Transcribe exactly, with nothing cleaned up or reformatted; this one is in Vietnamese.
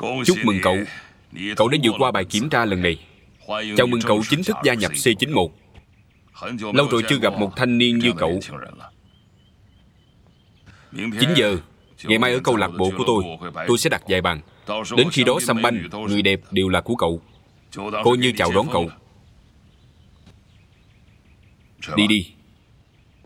Chúc mừng cậu. Cậu đã vượt qua bài kiểm tra lần này. Chào mừng cậu chính thức gia nhập C chín một. Lâu rồi chưa gặp một thanh niên như cậu. chín giờ, ngày mai ở câu lạc bộ của tôi, tôi sẽ đặt vài bàn. Đến khi đó xăm banh, người đẹp đều là của cậu. Coi như chào đón cậu. Đi đi.